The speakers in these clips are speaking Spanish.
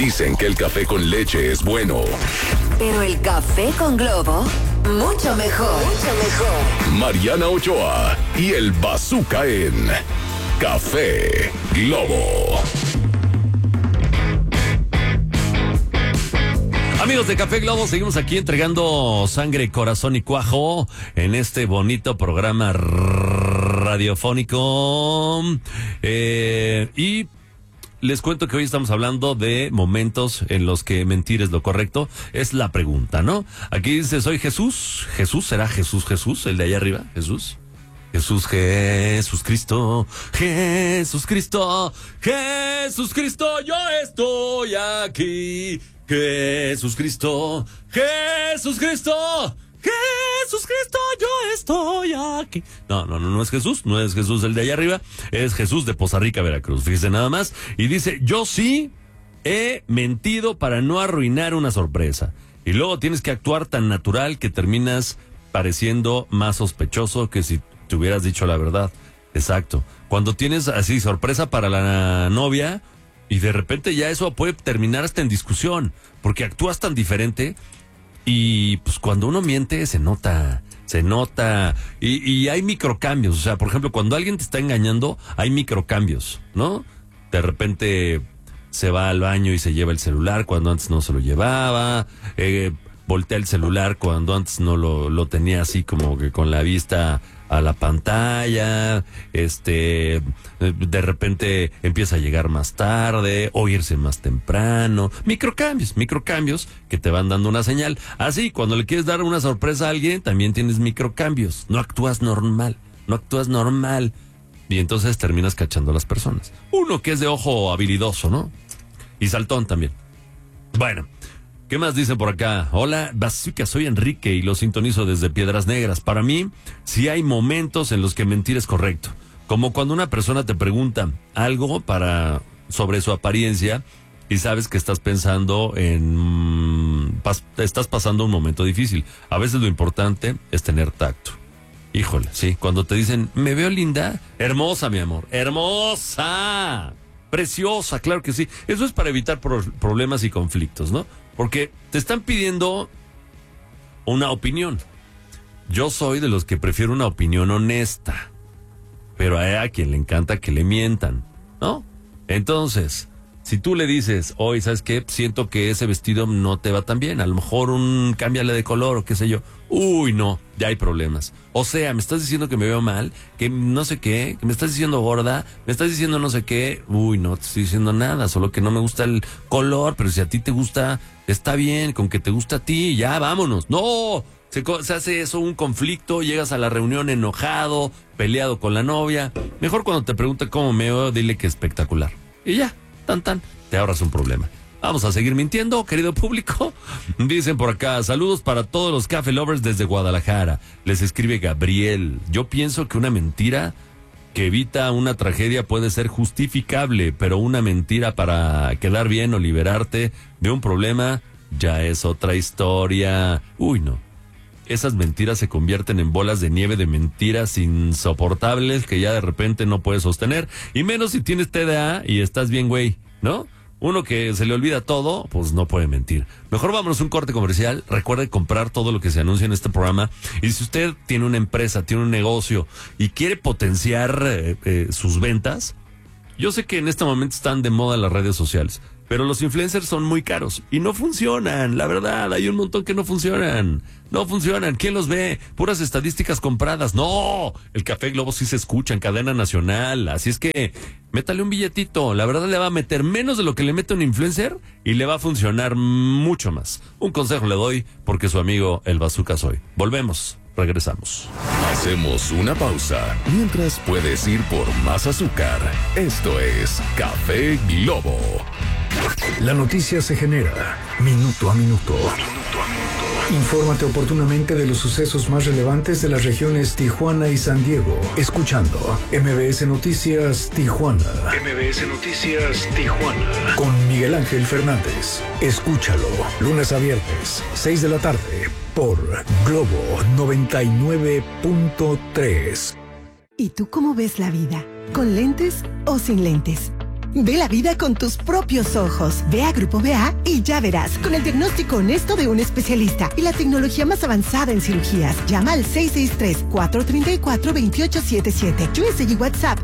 Dicen que el café con leche es bueno. Pero el café con Globo, mucho mejor. Mucho mejor. Mariana Ochoa y el Bazooka en Café Globo. Amigos de Café Globo, seguimos aquí entregando sangre, corazón y cuajo en este bonito programa radiofónico. Y les cuento que hoy estamos hablando de momentos en los que mentir es lo correcto. Es la pregunta, ¿no? Aquí dice, soy Jesús. ¿Jesús? ¿Será Jesús, el de allá arriba? ¿Jesús? Jesús Cristo, Jesús Cristo, Jesús Cristo, yo estoy aquí. Jesús Cristo, Jesús Cristo, Jesús Cristo, yo estoy aquí. No es Jesús, no es Jesús el de allá arriba, es Jesús de Poza Rica, Veracruz. Fíjese nada más. Y dice, yo sí he mentido para no arruinar una sorpresa. Y luego tienes que actuar tan natural que terminas pareciendo más sospechoso que si te hubieras dicho la verdad. Exacto. Cuando tienes así sorpresa para la novia y de repente ya eso puede terminar hasta en discusión, porque actúas tan diferente y pues cuando uno miente se nota y hay microcambios. O sea, por ejemplo, cuando alguien te está engañando hay microcambios, ¿no? De repente se va al baño y se lleva el celular cuando antes no se lo llevaba, voltea el celular cuando antes no lo tenía así como que con la vista a la pantalla, de repente empieza a llegar más tarde, o irse más temprano, microcambios que te van dando una señal. Así, cuando le quieres dar una sorpresa a alguien, también tienes microcambios, no actúas normal, y entonces terminas cachando a las personas. Uno que es de ojo habilidoso, ¿no? Y saltón también. Bueno, ¿qué más dicen por acá? Hola, Bazooka, soy Enrique y lo sintonizo desde Piedras Negras. Para mí, sí hay momentos en los que mentir es correcto. Como cuando una persona te pregunta algo sobre su apariencia y sabes que estás pensando estás pasando un momento difícil. A veces lo importante es tener tacto. Híjole, sí, cuando te dicen, me veo linda, hermosa, mi amor, hermosa, preciosa, claro que sí. Eso es para evitar problemas y conflictos, ¿no? Porque te están pidiendo una opinión. Yo soy de los que prefiero una opinión honesta, pero hay a quien le encanta que le mientan, ¿no? Entonces, si tú le dices, oye, ¿sabes qué? Siento que ese vestido no te va tan bien, a lo mejor cámbiale de color o qué sé yo. Uy, no, ya hay problemas. O sea, me estás diciendo que me veo mal, que no sé qué, que me estás diciendo gorda, me estás diciendo no sé qué. Uy, no te estoy diciendo nada, solo que no me gusta el color, pero si a ti te gusta, está bien, con que te gusta a ti, ya, vámonos. No, se hace eso un conflicto, llegas a la reunión enojado, peleado con la novia. Mejor cuando te pregunta cómo me veo, dile que espectacular. Y ya, te ahorras un problema. Vamos a seguir mintiendo, querido público. Dicen por acá, saludos para todos los Café Lovers desde Guadalajara. Les escribe Gabriel. Yo pienso que una mentira que evita una tragedia puede ser justificable, pero una mentira para quedar bien o liberarte de un problema ya es otra historia. Uy, no. Esas mentiras se convierten en bolas de nieve de mentiras insoportables que ya de repente no puedes sostener. Y menos si tienes TDA y estás bien, güey, ¿no? Uno que se le olvida todo, pues no puede mentir. Mejor vámonos a un corte comercial. Recuerde comprar todo lo que se anuncia en este programa. Y si usted tiene una empresa, tiene un negocio y quiere potenciar sus ventas, yo sé que en este momento están de moda las redes sociales, pero los influencers son muy caros y no funcionan. La verdad, hay un montón que no funcionan. No funcionan. ¿Quién los ve? Puras estadísticas compradas. No, el Café Globo sí se escucha en cadena nacional. Así es que métale un billetito. La verdad le va a meter menos de lo que le mete un influencer y le va a funcionar mucho más. Un consejo le doy porque su amigo el Bazooka soy. Volvemos. Regresamos. Hacemos una pausa. Mientras puedes ir por más azúcar. Esto es Café Globo. La noticia se genera minuto a minuto. Infórmate oportunamente de los sucesos más relevantes de las regiones Tijuana y San Diego. Escuchando MBS Noticias Tijuana. MBS Noticias Tijuana. Con Miguel Ángel Fernández. Escúchalo. Lunes a viernes, 6 de la tarde. Por Globo 99.3. ¿Y tú cómo ves la vida? ¿Con lentes o sin lentes? Ve la vida con tus propios ojos. Ve a Grupo BA y ya verás. Con el diagnóstico honesto de un especialista y la tecnología más avanzada en cirugías. Llama al 663-434-2877. USA y WhatsApp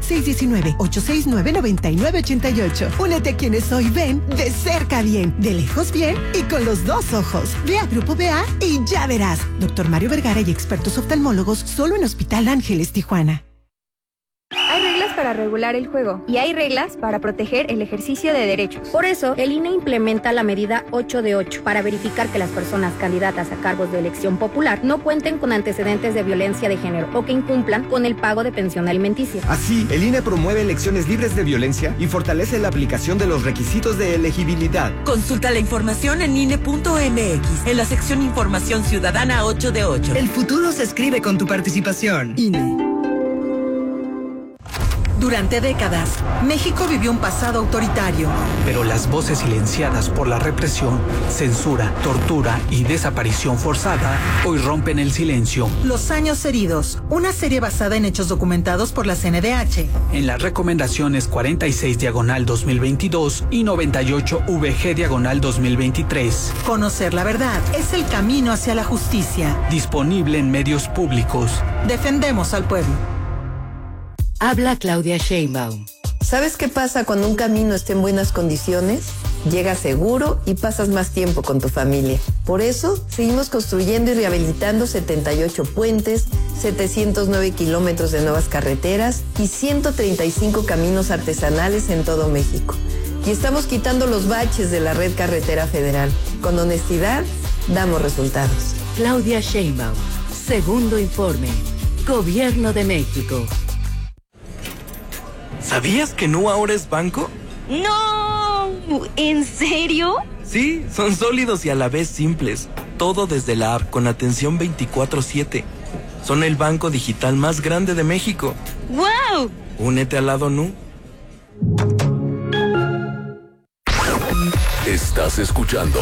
619-869-9988. Únete a quienes hoy ven de cerca bien, de lejos bien y con los dos ojos. Ve a Grupo BA y ya verás. Doctor Mario Vergara y expertos oftalmólogos solo en Hospital Ángeles, Tijuana. Hay reglas para regular el juego y hay reglas para proteger el ejercicio de derechos. Por eso, el INE implementa la medida 8 de 8 para verificar que las personas candidatas a cargos de elección popular no cuenten con antecedentes de violencia de género o que incumplan con el pago de pensión alimenticia. Así, el INE promueve elecciones libres de violencia y fortalece la aplicación de los requisitos de elegibilidad. Consulta la información en INE.mx, en la sección Información Ciudadana 8 de 8. El futuro se escribe con tu participación. INE. Durante décadas, México vivió un pasado autoritario. Pero las voces silenciadas por la represión, censura, tortura y desaparición forzada hoy rompen el silencio. Los años heridos, una serie basada en hechos documentados por la CNDH. En las recomendaciones 46/2022 y 98-VG/2023. Conocer la verdad es el camino hacia la justicia. Disponible en medios públicos. Defendemos al pueblo. Habla Claudia Sheinbaum. ¿Sabes qué pasa cuando un camino está en buenas condiciones? Llegas seguro y pasas más tiempo con tu familia. Por eso, seguimos construyendo y rehabilitando 78 puentes, 709 kilómetros de nuevas carreteras y 135 caminos artesanales en todo México. Y estamos quitando los baches de la red carretera federal. Con honestidad, damos resultados. Claudia Sheinbaum. Segundo informe. Gobierno de México. ¿Sabías que Nu ahora es banco? ¡No! ¿En serio? Sí, son sólidos y a la vez simples. Todo desde la app con atención 24/7. Son el banco digital más grande de México. ¡Wow! Únete al lado Nu. Estás escuchando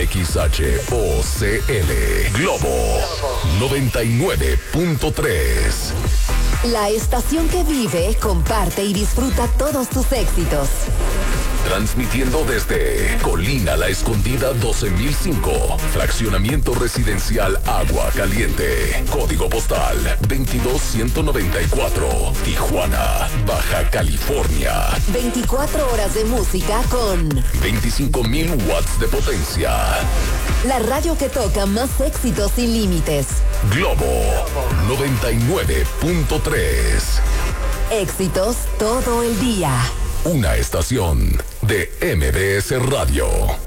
XHOCL Globo 99.3. La estación que vive, comparte y disfruta todos tus éxitos. Transmitiendo desde Colina La Escondida 12005, fraccionamiento residencial Agua Caliente, código postal 22194, Tijuana, Baja California. 24 horas de música con 25,000 watts de potencia. La radio que toca más éxitos sin límites. Globo 99.3. Éxitos todo el día. Una estación de MBS Radio.